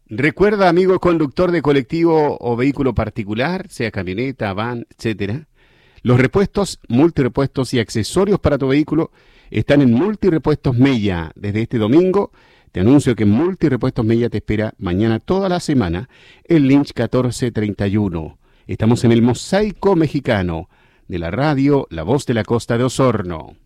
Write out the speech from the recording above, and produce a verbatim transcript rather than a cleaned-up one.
Recuerda, amigo conductor de colectivo o vehículo particular, sea camioneta, van, etcétera, los repuestos, multirepuestos y accesorios para tu vehículo están en Multirepuestos Mella. Desde este domingo te anuncio que Multirepuestos Mella te espera mañana toda la semana en Lynch catorce treinta y uno. Estamos en el Mosaico Mexicano de la radio La Voz de la Costa de Osorno.